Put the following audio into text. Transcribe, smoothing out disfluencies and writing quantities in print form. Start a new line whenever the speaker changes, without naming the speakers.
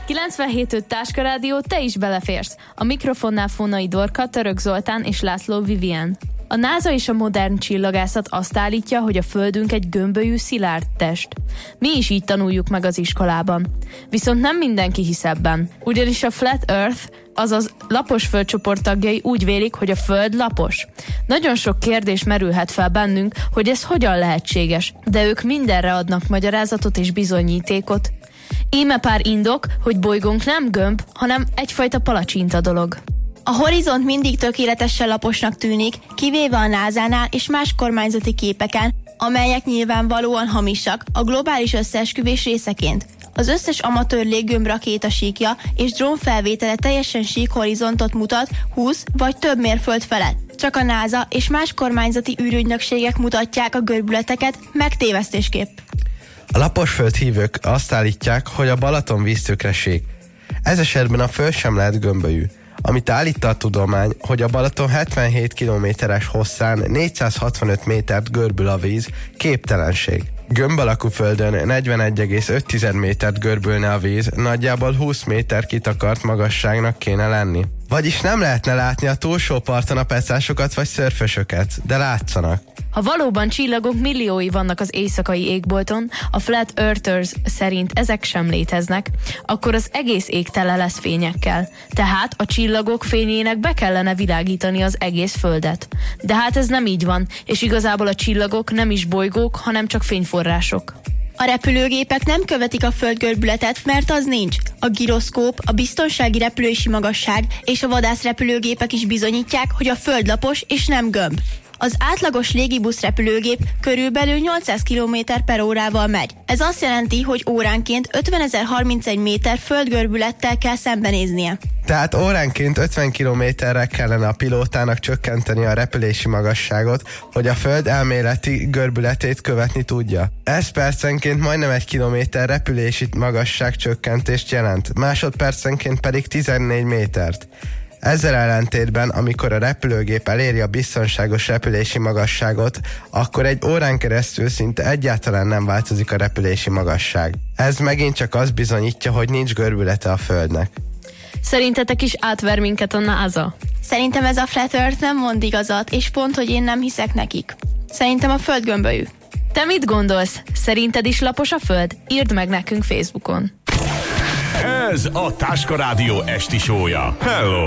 97.5 Táskarádió, te is beleférsz. A mikrofonnál Fonai Dorka, Török Zoltán és László Vivien. A NASA és a modern csillagászat azt állítja, hogy a Földünk egy gömbölyű szilárd test. Mi is így tanuljuk meg az iskolában. Viszont nem mindenki hisz ebben, ugyanis a Flat Earth, azaz lapos földcsoport tagjai úgy vélik, hogy a Föld lapos. Nagyon sok kérdés merülhet fel bennünk, hogy ez hogyan lehetséges, de ők mindenre adnak magyarázatot és bizonyítékot. Íme pár indok, hogy bolygónk nem gömb, hanem egyfajta palacsinta dolog.
A horizont mindig tökéletesen laposnak tűnik, kivéve a NASA-nál és más kormányzati képeken, amelyek nyilvánvalóan hamisak a globális összeesküvés részeként. Az összes amatőr léggömb rakétasíkja és drónfelvétele teljesen sík horizontot mutat 20 vagy több mérföld felett. Csak a NASA és más kormányzati űrügynökségek mutatják a görbületeket megtévesztésképp.
A laposföld hívők azt állítják, hogy a Balaton víztükre sík. Ez esetben a Föld sem lehet gömbölyű. Amit állít a tudomány, hogy a Balaton 77 kilométeres hosszán 465 métert görbül a víz, képtelenség. Gömb alakú földön 41,5 métert görbülne a víz, nagyjából 20 méter kitakart magasságnak kéne lenni. Vagyis nem lehetne látni a túlsó parton a pecásokat vagy szörfösöket, de látszanak.
Ha valóban csillagok milliói vannak az éjszakai égbolton, a Flat Earthers szerint ezek sem léteznek, akkor az egész ég tele lesz fényekkel. Tehát a csillagok fényének be kellene világítani az egész Földet. De hát ez nem így van, és igazából a csillagok nem is bolygók, hanem csak fényforrások.
A repülőgépek nem követik a földgörbületet, mert az nincs. A giroszkóp, a biztonsági repülési magasság és a vadászrepülőgépek is bizonyítják, hogy a Föld lapos és nem gömb. Az átlagos légibusz repülőgép körülbelül 800 km/órával megy. Ez azt jelenti, hogy óránként 50.031 méter földgörbülettel kell szembenéznie.
Tehát óránként 50 kilométerre kellene a pilótának csökkenteni a repülési magasságot, hogy a Föld elméleti görbületét követni tudja. Ez percenként majdnem 1 kilométer repülési magasság csökkentést jelent, másodpercenként pedig 14 métert. Ezzel ellentétben, amikor a repülőgép eléri a biztonságos repülési magasságot, akkor egy órán keresztül szinte egyáltalán nem változik a repülési magasság. Ez megint csak azt bizonyítja, hogy nincs görbülete a Földnek.
Szerintetek is átver minket a NASA?
Szerintem ez a Flat Earth nem mond igazat, és pont, hogy én nem hiszek nekik. Szerintem a Föld gömbölyű.
Te mit gondolsz? Szerinted is lapos a Föld? Írd meg nekünk Facebookon.
Ez a Táskarádió esti show-ja. Hello!